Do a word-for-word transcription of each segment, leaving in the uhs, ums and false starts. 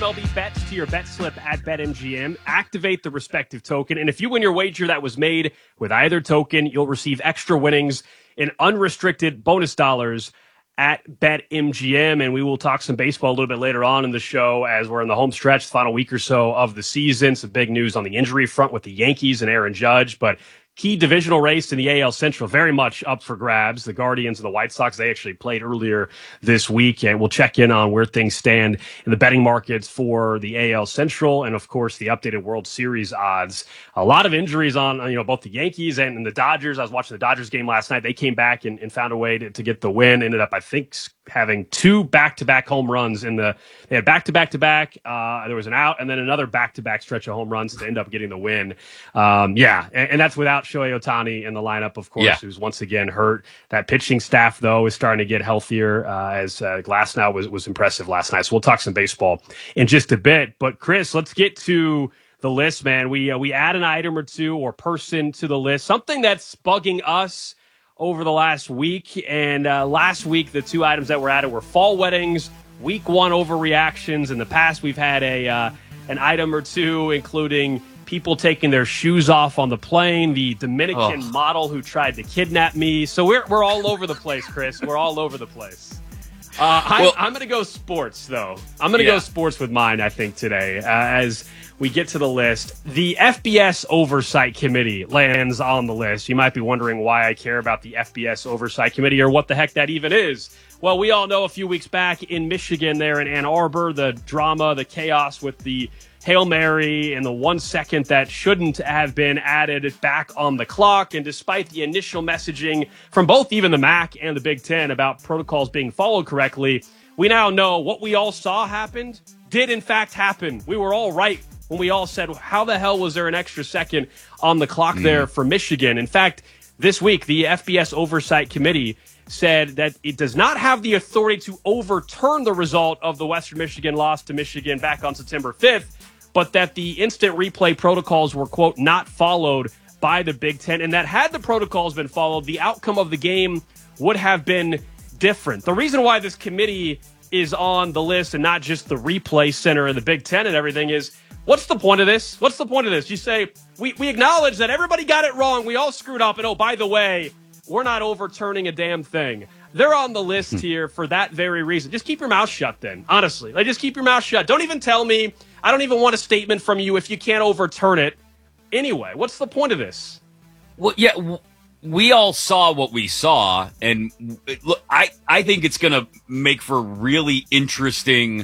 L B bets to your bet slip at BetMGM. Activate the respective token, and if you win your wager that was made with either token, you'll receive extra winnings in unrestricted bonus dollars at BetMGM. And we will talk some baseball a little bit later on in the show as we're in the home stretch, the final week or so of the season. Some big news on the injury front with the Yankees and Aaron Judge, but key divisional race in the A L Central, very much up for grabs. The Guardians and the White Sox, they actually played earlier this week, and we'll check in on where things stand in the betting markets for the A L Central and, of course, the updated World Series odds. A lot of injuries on, you know, both the Yankees and, and the Dodgers. I was watching the Dodgers game last night. They came back and, and found a way to, to get the win. Ended up, I think, having two back-to-back home runs in the – they had back-to-back-to-back. Uh, there was an out and then another back-to-back stretch of home runs to end up getting the win. Um, yeah, and, and that's without Shohei Ohtani in the lineup, of course, yeah. who's once again hurt. That pitching staff, though, is starting to get healthier uh, as uh, Glasnow was, was impressive last night. So we'll talk some baseball in just a bit. But, Chris, let's get to the list, man. We, uh, we add an item or two or person to the list, something that's bugging us over the last week. And uh, last week, the two items that were added were fall weddings, week one overreactions. In the past, we've had a uh, an item or two, including people taking their shoes off on the plane, the Dominican oh. model who tried to kidnap me. So we're we're all over the place, Chris. We're all over the place. Uh, I'm, well, I'm going to go sports, though. I'm going to yeah. go sports with mine, I think, today, uh, as we get to the list. The F B S Oversight Committee lands on the list. You might be wondering why I care about the F B S Oversight Committee or what the heck that even is. Well, we all know a few weeks back in Michigan there in Ann Arbor, the drama, the chaos with the Hail Mary and the one second that shouldn't have been added back on the clock. And despite the initial messaging from both even the M A C and the Big Ten about protocols being followed correctly, we now know what we all saw happened did in fact happen. We were all right when we all said, how the hell was there an extra second on the clock mm. there for Michigan? In fact, this week, the F B S Oversight Committee said that it does not have the authority to overturn the result of the Western Michigan loss to Michigan back on September fifth, but that the instant replay protocols were, quote, not followed by the Big Ten, and that had the protocols been followed, the outcome of the game would have been different. The reason why this committee is on the list and not just the replay center and the Big Ten and everything is, what's the point of this? What's the point of this? You say, we, we acknowledge that everybody got it wrong. We all screwed up. And oh, by the way, we're not overturning a damn thing. They're on the list here for that very reason. Just keep your mouth shut then, honestly. Like, just keep your mouth shut. Don't even tell me. I don't even want a statement from you if you can't overturn it. Anyway, what's the point of this? Well, yeah, w- we all saw what we saw. And look, I, I think it's going to make for really interesting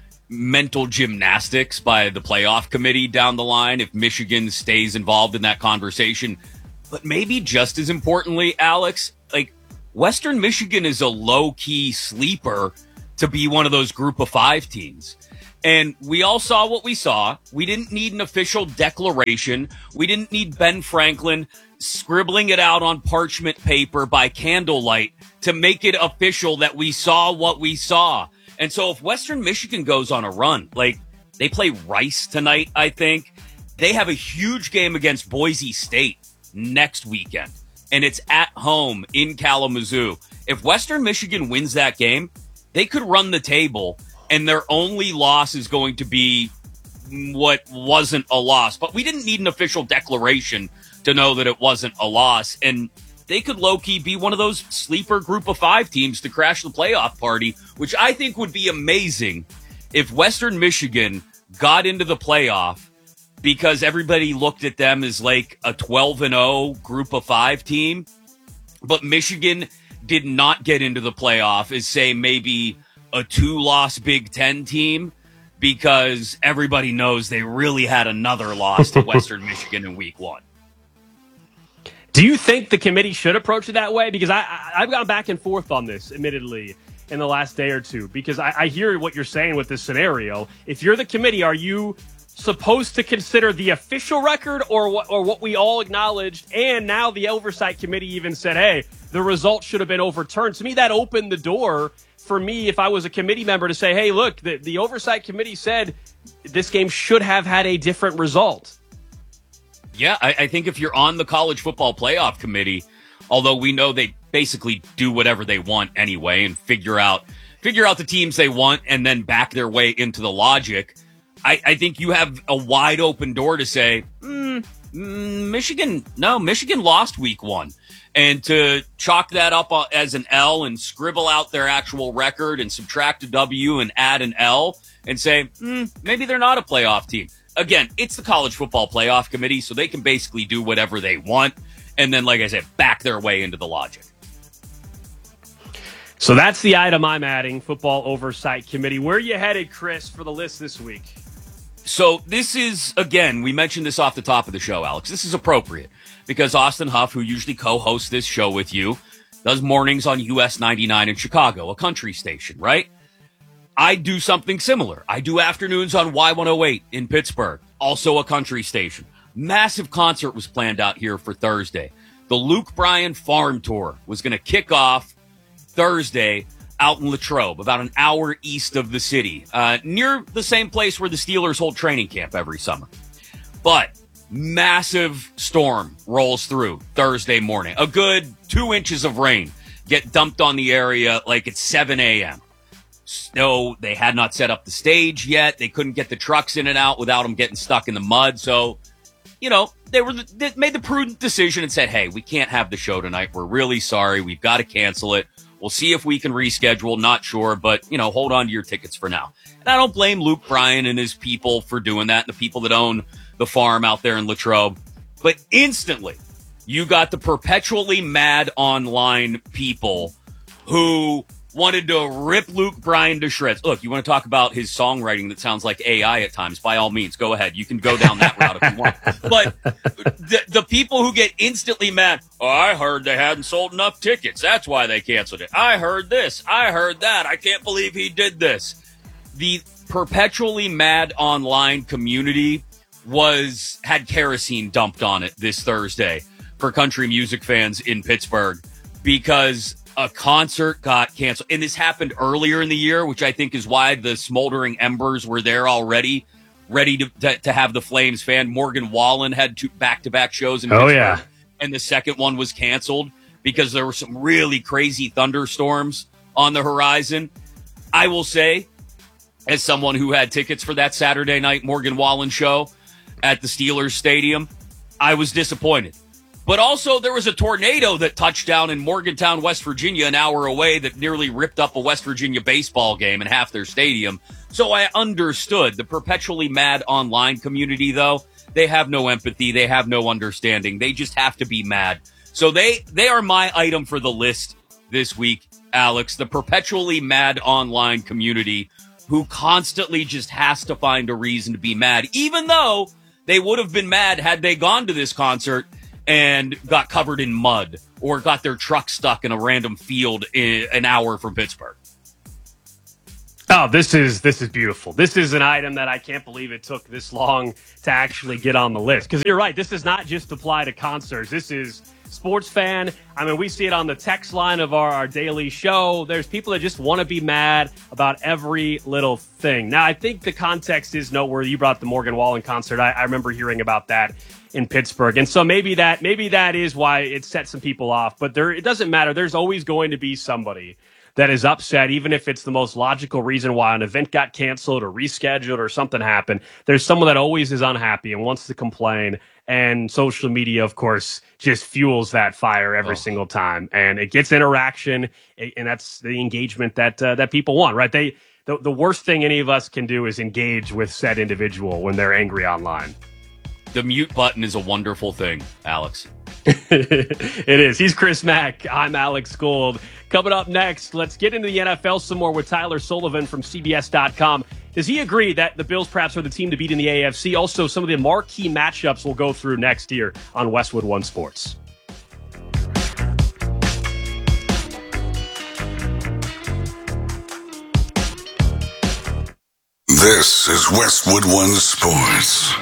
mental gymnastics by the playoff committee down the line if Michigan stays involved in that conversation. But maybe just as importantly, Alex, like Western Michigan is a low-key sleeper to be one of those group of five teams. And we all saw what we saw. We didn't need an official declaration. We didn't need Ben Franklin scribbling it out on parchment paper by candlelight to make it official that we saw what we saw. And so if Western Michigan goes on a run, like they play Rice tonight, I think, they have a huge game against Boise State next weekend. And it's at home in Kalamazoo. If Western Michigan wins that game, they could run the table, and their only loss is going to be what wasn't a loss. But we didn't need an official declaration to know that it wasn't a loss. And they could low-key be one of those sleeper group of five teams to crash the playoff party, which I think would be amazing if Western Michigan got into the playoff because everybody looked at them as like a twelve and oh group of five team. But Michigan did not get into the playoff as, say, maybe a two-loss Big Ten team because everybody knows they really had another loss to Western Michigan in week one. Do you think the committee should approach it that way? Because I, I, I've gone back and forth on this, admittedly, in the last day or two. Because I, I hear what you're saying with this scenario. If you're the committee, are you supposed to consider the official record or what, or what we all acknowledged? And now the Oversight Committee even said, hey, the result should have been overturned. To me, that opened the door for me, if I was a committee member, to say, hey, look, the, the Oversight Committee said this game should have had a different result. Yeah, I, I think if you're on the college football playoff committee, although we know they basically do whatever they want anyway and figure out figure out the teams they want and then back their way into the logic, I, I think you have a wide open door to say, mm, mm, Michigan, no, Michigan lost week one. And to chalk that up as an L and scribble out their actual record and subtract a W and add an L and say, mm, maybe they're not a playoff team. Again, it's the College Football Playoff Committee, so they can basically do whatever they want. And then, like I said, back their way into the logic. So that's the item I'm adding, Football Oversight Committee. Where are you headed, Chris, for the list this week? So this is, again, we mentioned this off the top of the show, Alex. This is appropriate because Austin Huff, who usually co-hosts this show with you, does mornings on U S ninety-nine in Chicago, a country station, right? I do something similar. I do afternoons on Y one oh eight in Pittsburgh, also a country station. Massive concert was planned out here for Thursday. The Luke Bryan Farm Tour was going to kick off Thursday out in Latrobe, about an hour east of the city, uh, near the same place where the Steelers hold training camp every summer. But massive storm rolls through Thursday morning. A good two inches of rain get dumped on the area like it's seven a.m. Snow, they had not set up the stage yet. They couldn't get the trucks in and out without them getting stuck in the mud. So, you know, they were they made the prudent decision and said, hey, we can't have the show tonight. We're really sorry. We've got to cancel it. We'll see if we can reschedule. Not sure, but, you know, hold on to your tickets for now. And I don't blame Luke Bryan and his people for doing that, and the people that own the farm out there in Latrobe. But instantly, you got the perpetually mad online people who wanted to rip Luke Bryan to shreds. Look, you want to talk about his songwriting that sounds like A I at times, by all means, go ahead. You can go down that route if you want. But the, the people who get instantly mad, oh, I heard they hadn't sold enough tickets. That's why they canceled it. I heard this. I heard that. I can't believe he did this. The perpetually mad online community was had kerosene dumped on it this Thursday for country music fans in Pittsburgh because a concert got canceled. And this happened earlier in the year, which I think is why the smoldering embers were there already, ready to to, to have the Flames fan. Morgan Wallen had two back-to-back shows in oh, Pittsburgh, yeah. and the second one was canceled because there were some really crazy thunderstorms on the horizon. I will say, as someone who had tickets for that Saturday night Morgan Wallen show at the Steelers Stadium, I was disappointed. But also, there was a tornado that touched down in Morgantown, West Virginia, an hour away that nearly ripped up a West Virginia baseball game and half their stadium. So I understood. The perpetually mad online community, though, they have no empathy. They have no understanding. They just have to be mad. So they, they are my item for the list this week, Alex. The perpetually mad online community who constantly just has to find a reason to be mad, even though they would have been mad had they gone to this concert and got covered in mud or got their truck stuck in a random field in an hour from Pittsburgh. Oh, this is this is beautiful. This is an item that I can't believe it took this long to actually get on the list. Because you're right, this does not just apply to concerts. This is sports fan. I mean, we see it on the text line of our, our daily show. There's people that just want to be mad about every little thing. Now, I think the context is noteworthy. You brought the Morgan Wallen concert. I, I remember hearing about that in Pittsburgh. And so maybe that maybe that is why it set some people off. But there, it doesn't matter. There's always going to be somebody that is upset, even if it's the most logical reason why an event got canceled or rescheduled or something happened. There's someone that always is unhappy and wants to complain. And social media, of course, just fuels that fire every oh. single time. And it gets interaction, and that's the engagement that uh, that people want, right? They the, the worst thing any of us can do is engage with said individual when they're angry online. The mute button is a wonderful thing, Alex. It is. He's Chris Mack. I'm Alex Gold. Coming up next, let's get into the N F L some more with Tyler Sullivan from C B S dot com. Does he agree that the Bills perhaps are the team to beat in the A F C? Also, some of the marquee matchups we'll go through next year on Westwood One Sports. This is Westwood One Sports.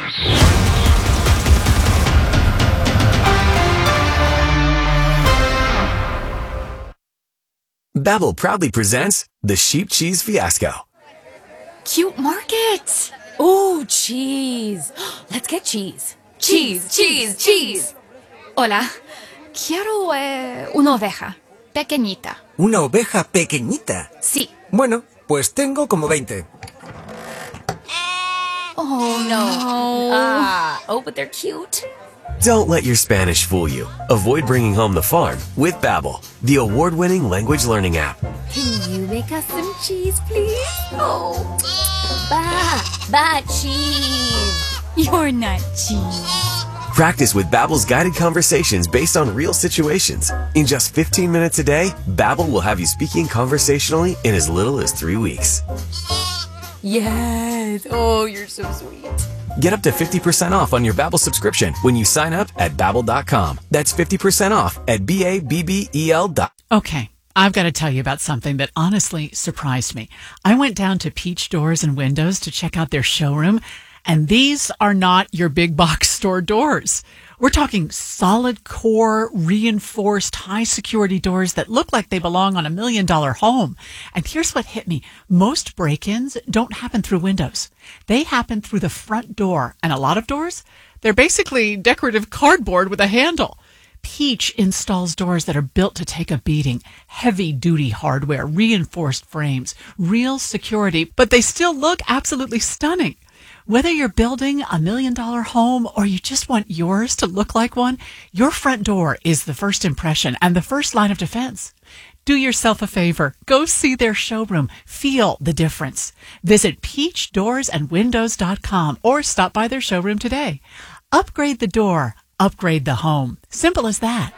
Babbel proudly presents the Sheep Cheese Fiasco. Cute market. Ooh, cheese. Let's get cheese. Cheese, cheese, cheese. Hola. Quiero eh, una oveja. Pequeñita. ¿Una oveja pequeñita? Sí. Bueno, pues tengo como veinte. Oh, no. Ah, oh, but they're cute. Don't let your Spanish fool you. Avoid bringing home the farm with Babbel, the award-winning language learning app. Can you make us some cheese, please? Oh, ba, ba, cheese. You're not cheese. Practice with Babbel's guided conversations based on real situations. In just fifteen minutes a day, Babbel will have you speaking conversationally in as little as three weeks. Yes. Oh, you're so sweet. Get up to fifty percent off on your Babbel subscription when you sign up at babbel dot com. That's fifty percent off at B A B B E L dot com. Okay, I've got to tell you about something that honestly surprised me. I went down to Peach Doors and Windows to check out their showroom, and these are not your big box store doors. We're talking solid core, reinforced, high security doors that look like they belong on a million dollar home. And here's what hit me. Most break-ins don't happen through windows. They happen through the front door. And a lot of doors, they're basically decorative cardboard with a handle. Peach installs doors that are built to take a beating. Heavy-duty hardware, reinforced frames, real security, but they still look absolutely stunning. Whether you're building a million-dollar home or you just want yours to look like one, your front door is the first impression and the first line of defense. Do yourself a favor. Go see their showroom. Feel the difference. Visit peach doors and windows dot com or stop by their showroom today. Upgrade the door. Upgrade the home. Simple as that.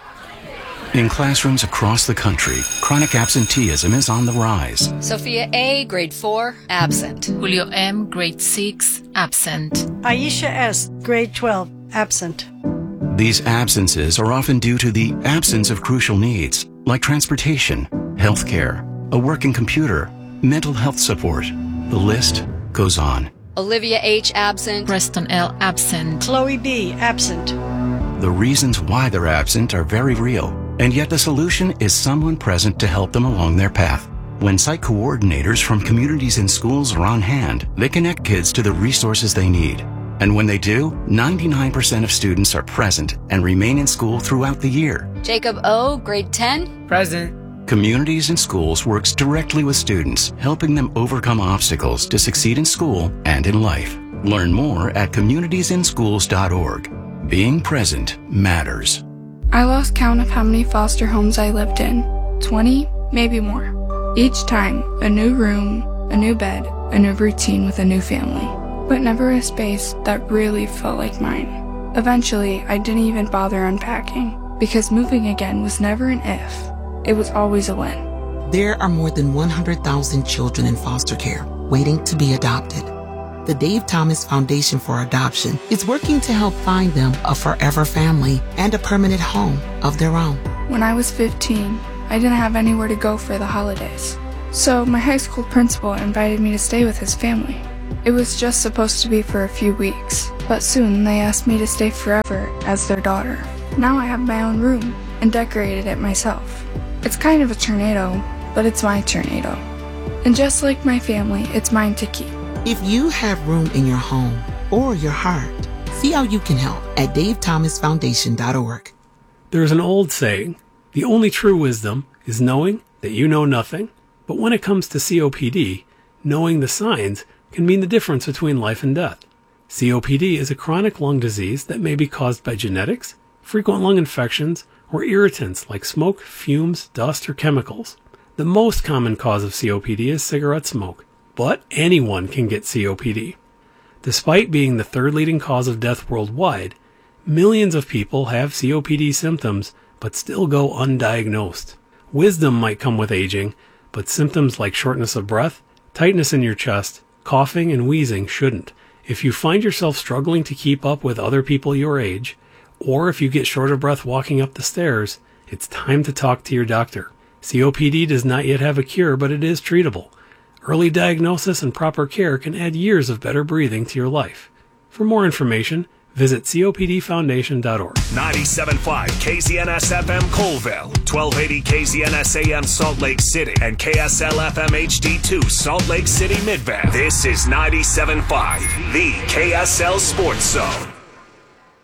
In classrooms across the country, chronic absenteeism is on the rise. Sophia A., grade four, absent. Julio M., grade six, absent. Aisha S., grade twelve, absent. These absences are often due to the absence of crucial needs, like transportation, healthcare, a working computer, mental health support. The list goes on. Olivia H., absent. Preston L., absent. Chloe B., absent. The reasons why they're absent are very real. And yet the solution is someone present to help them along their path. When site coordinators from communities and schools are on hand, they connect kids to the resources they need. And when they do, ninety-nine percent of students are present and remain in school throughout the year. Jacob O., grade ten. Present. Communities and Schools works directly with students, helping them overcome obstacles to succeed in school and in life. Learn more at communities in schools dot org. Being present matters. I lost count of how many foster homes I lived in. twenty, maybe more. Each time, a new room, a new bed, a new routine with a new family. But never a space that really felt like mine. Eventually, I didn't even bother unpacking, because moving again was never an if. It was always a when. There are more than one hundred thousand children in foster care waiting to be adopted. The Dave Thomas Foundation for Adoption is working to help find them a forever family and a permanent home of their own. When I was fifteen, I didn't have anywhere to go for the holidays. So my high school principal invited me to stay with his family. It was just supposed to be for a few weeks, but soon they asked me to stay forever as their daughter. Now I have my own room and decorated it myself. It's kind of a tornado, but it's my tornado. And just like my family, it's mine to keep. If you have room in your home or your heart, see how you can help at dave thomas foundation dot org. There's an old saying, the only true wisdom is knowing that you know nothing. But when it comes to C O P D, knowing the signs can mean the difference between life and death. C O P D is a chronic lung disease that may be caused by genetics, frequent lung infections, or irritants like smoke, fumes, dust, or chemicals. The most common cause of C O P D is cigarette smoke. But anyone can get C O P D. Despite being the third leading cause of death worldwide, millions of people have C O P D symptoms but still go undiagnosed. Wisdom might come with aging, but symptoms like shortness of breath, tightness in your chest, coughing, and wheezing shouldn't. If you find yourself struggling to keep up with other people your age, or if you get short of breath walking up the stairs, it's time to talk to your doctor. C O P D does not yet have a cure, but it is treatable. Early diagnosis and proper care can add years of better breathing to your life. For more information, visit C O P D foundation dot org. ninety-seven point five K Z N S F M Colville, twelve eighty K Z N S A M Salt Lake City, and K S L F M H D two Salt Lake City Midvale. This is ninety-seven point five, the K S L Sports Zone.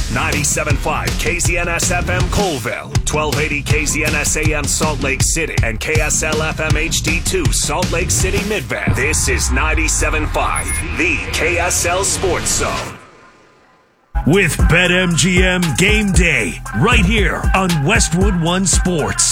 ninety-seven point five K Z N S F M Colville, twelve eighty K Z N S A M Salt Lake City, and K S L F M H D two Salt Lake City Midvale. This is ninety-seven point five, the K S L Sports Zone. With BetMGM Game Day, right here on Westwood One Sports.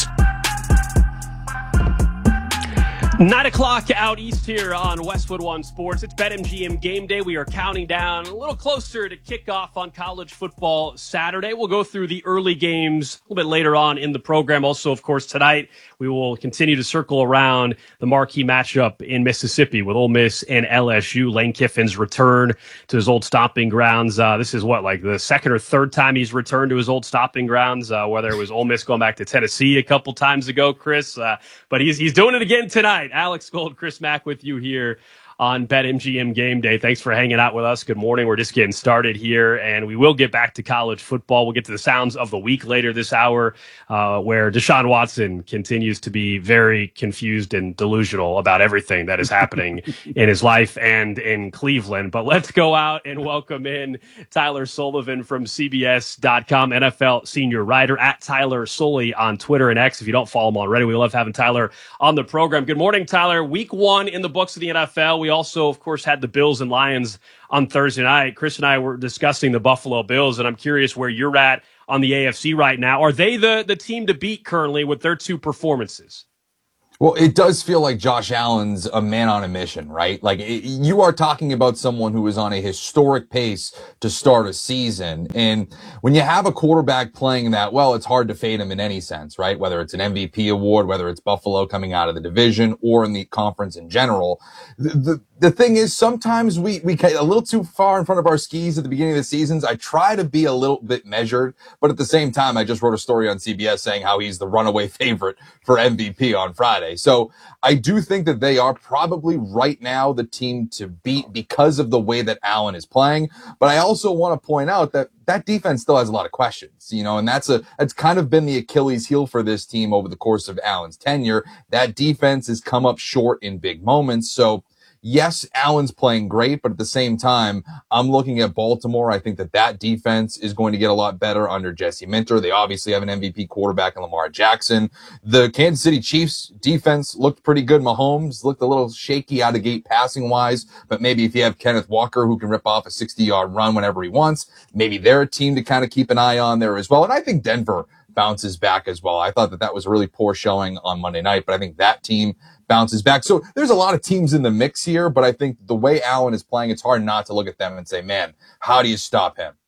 Nine o'clock out east here on Westwood One Sports. It's BetMGM Game Day. We are counting down a little closer to kickoff on college football Saturday. We'll go through the early games a little bit later on in the program. Also, of course, tonight we will continue to circle around the marquee matchup in Mississippi with Ole Miss and L S U. Lane Kiffin's return to his old stomping grounds. Uh, this is what, like the second or third time he's returned to his old stomping grounds, uh, whether it was Ole Miss going back to Tennessee a couple times ago, Chris. Uh, but he's he's doing it again tonight. Alex Gold, Chris Mack with you here on BetMGM Game Day. Thanks for hanging out with us. Good morning. We're just getting started here, and we will get back to college football. We'll get to the sounds of the week later this hour, uh, where Deshaun Watson continues to be very confused and delusional about everything that is happening in his life and in Cleveland. But let's go out and welcome in Tyler Sullivan from C B S dot com, N F L senior writer, at Tyler Sully on Twitter and X. If you don't follow him already, we love having Tyler on the program. Good morning, Tyler. Week one in the books of the N F L. We also, of course, had the Bills and Lions on Thursday night. Chris and I were discussing the Buffalo Bills, and I'm curious where you're at on the A F C right now. Are they the, the team to beat currently with their two performances? Well, it does feel like Josh Allen's a man on a mission, right? Like, it, you are talking about someone who is on a historic pace to start a season. And when you have a quarterback playing that well, it's hard to fade him in any sense, right? Whether it's an M V P award, whether it's Buffalo coming out of the division or in the conference in general. The, the, the thing is, sometimes we, we get a little too far in front of our skis at the beginning of the seasons. I try to be a little bit measured, but at the same time, I just wrote a story on C B S saying how he's the runaway favorite for M V P on Friday. So I do think that they are probably right now the team to beat because of the way that Allen is playing. But I also want to point out that that defense still has a lot of questions, you know, and that's a, that's kind of been the Achilles heel for this team over the course of Allen's tenure. That defense has come up short in big moments. So yes, Allen's playing great, but at the same time, I'm looking at Baltimore. I think that that defense is going to get a lot better under Jesse Minter. They obviously have an M V P quarterback in Lamar Jackson. The Kansas City Chiefs defense looked pretty good. Mahomes looked a little shaky out of gate passing wise, but maybe if you have Kenneth Walker who can rip off a sixty yard run whenever he wants, maybe they're a team to kind of keep an eye on there as well. And I think Denver bounces back as well. I thought that that was a really poor showing on Monday night, but I think that team bounces back. So there's a lot of teams in the mix here, but I think the way Allen is playing, it's hard not to look at them and say, man, how do you stop him?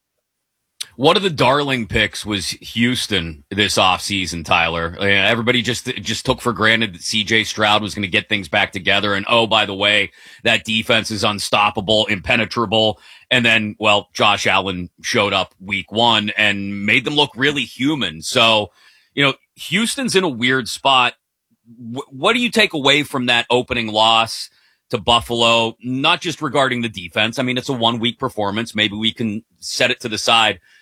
One of the darling picks was Houston this offseason, Tyler. Everybody just just took for granted that C J Stroud was going to get things back together. And, oh, by the way, that defense is unstoppable, impenetrable. And then, well, Josh Allen showed up week one and made them look really human. So, you know, Houston's in a weird spot. W- what do you take away from that opening loss to Buffalo? Not just regarding the defense. I mean, it's a one-week performance. Maybe we can set it to the side.